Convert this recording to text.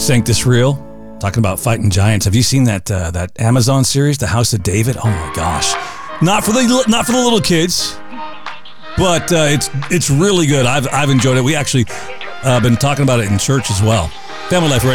Sanctus Real, talking about fighting giants. Have you seen that Amazon series, The House of David? Oh my gosh, not for the little kids, but it's really good. I've enjoyed it. We actually been talking about it in church as well. Family Life Radio.